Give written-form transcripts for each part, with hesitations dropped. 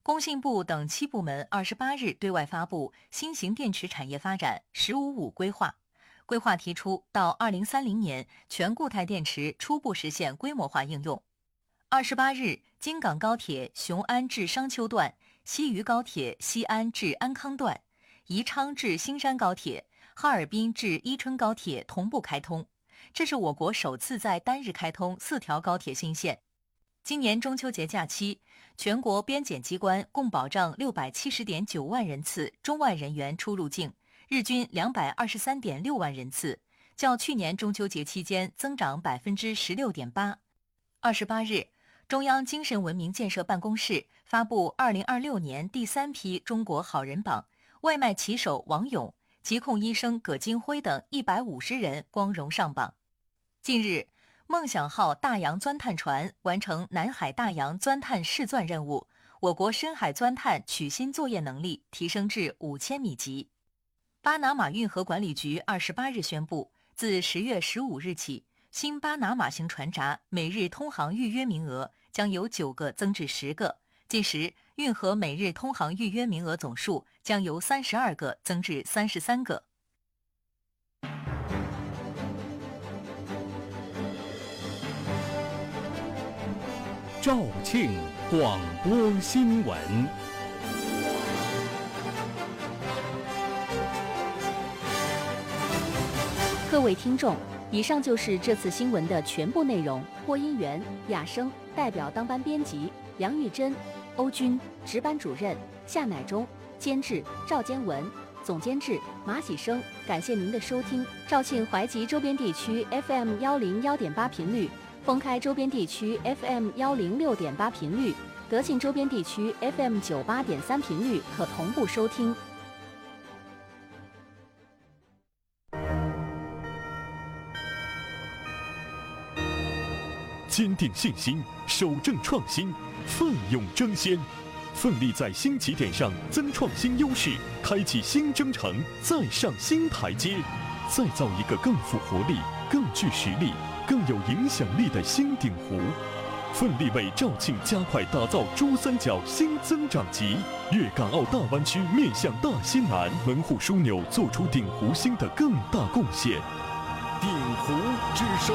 工信部等7部门28日对外发布新型电池产业发展“十五五”规划。规划提出，到2030年，全固态电池初步实现规模化应用。28日，京港高铁雄安至商丘段、西渝高铁西安至安康段、宜昌至新山高铁、哈尔滨至伊春高铁同步开通，这是我国首次在单日开通4条高铁新线。今年中秋节假期，全国边检机关共保障670.9万人次中外人员出入境，日均223.6万人次，较去年中秋节期间增长16.8%。28日，中央精神文明建设办公室发布2026年第3批中国好人榜，外卖骑手王勇、疾控医生葛金辉等150人光荣上榜。近日，梦想号大洋钻探船完成南海大洋钻探试钻任务，我国深海钻探取芯作业能力提升至5000米级。巴拿马运河管理局28日宣布，自10月15日起，新巴拿马型船闸每日通航预约名额将由9个增至10个，届时运河每日通航预约名额总数将由32个增至33个。 肇庆广播新闻。 各位听众，以上就是这次新闻的全部内容。播音员亚生，代表当班编辑杨玉珍、欧军，值班主任夏乃忠，监制赵坚文，总监制马喜生。感谢您的收听。肇庆淮吉周边地区 FM 101.8频率，封开周边地区 FM 106.8频率，德庆周边地区 FM 98.3频率可同步收听。 坚定信心，守正创新，奋勇争先，奋力在新起点上增创新优势，开启新征程，再上新台阶，再造一个更富活力、更具实力、更有影响力的新鼎湖，奋力为肇庆加快打造珠三角新增长极，粤港澳大湾区面向大西南，门户枢纽做出鼎湖新的更大贡献。鼎湖之声。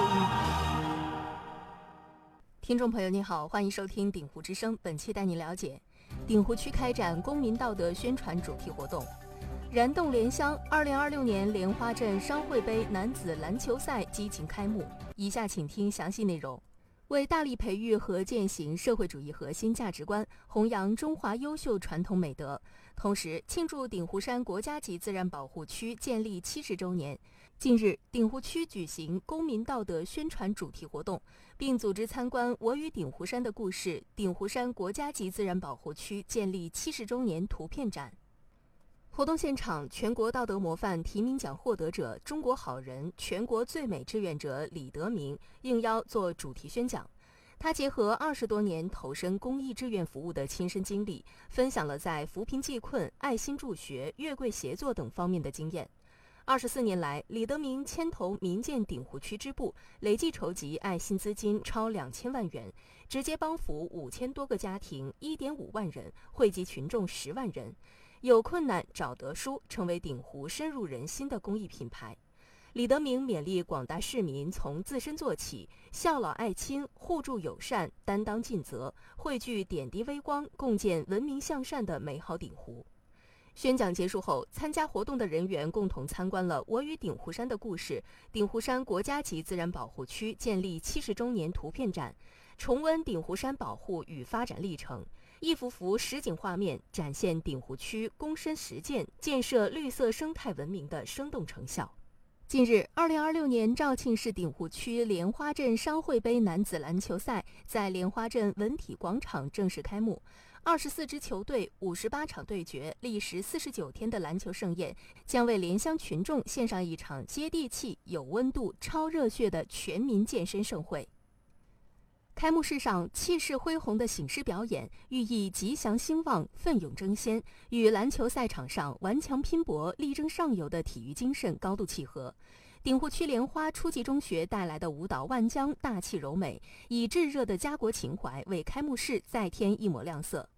听众朋友您好，欢迎收听鼎湖之声，本期带您了解鼎湖区开展公民道德宣传主题活动。燃动莲香2026年莲花镇商会杯男子篮球赛激情开幕，以下请听详细内容。为大力培育和践行社会主义核心价值观，弘扬中华优秀传统美德，同时庆祝鼎湖山国家级自然保护区建立70周年，近日，鼎湖区举行公民道德宣传主题活动，并组织参观《我与鼎湖山的故事》鼎湖山国家级自然保护区建立70周年图片展。活动现场，全国道德模范提名奖获得者、中国好人、全国最美志愿者李德明应邀做主题宣讲。他结合20多年投身公益志愿服务的亲身经历，分享了在扶贫济困、爱心助学、月桂协作等方面的经验。24年来，李德明牵头民建鼎湖区支部，累计筹集爱心资金超2000万元，直接帮扶5000多个家庭，1.5万人，惠及群众10万人。有困难找德叔，成为鼎湖深入人心的公益品牌。李德明勉励广大市民从自身做起，孝老爱亲，互助友善，担当尽责，汇聚点滴微光，共建文明向善的美好鼎湖。宣讲结束后，参加活动的人员共同参观了《我与鼎湖山的故事》鼎湖山国家级自然保护区建立70周年图片展，重温鼎湖山保护与发展历程。一幅幅实景画面展现鼎湖区躬身实践建设绿色生态文明的生动成效。近日，2026年肇庆市鼎湖区莲花镇商会杯男子篮球赛在莲花镇文体广场正式开幕。24支球队58场对决，历时49天的篮球盛宴将为莲乡群众献上一场接地气、有温度、超热血的全民健身盛会。开幕式上，气势恢宏的醒狮表演，寓意吉祥兴旺、奋勇争先，与篮球赛场上顽强拼搏、力争上游的体育精神高度契合。鼎湖区莲花初级中学带来的舞蹈《万江》大气柔美，以炙热的家国情怀为开幕式再添一抹亮色。